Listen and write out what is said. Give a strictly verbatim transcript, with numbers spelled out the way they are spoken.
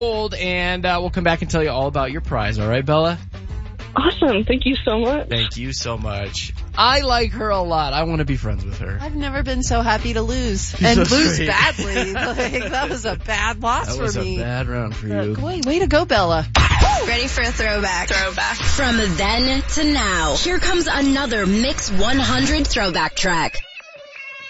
And uh, we'll come back and tell you all about your prize. All right, Bella? Awesome. Thank you so much. Thank you so much. I like her a lot. I want to be friends with her. I've never been so happy to lose. You're and so lose sweet. badly. Like, that was a bad loss That for was me. a bad round for you. Uh, wait, way to go, Bella. Ready for a throwback. Throwback. From then to now, here comes another Mix one hundred throwback track.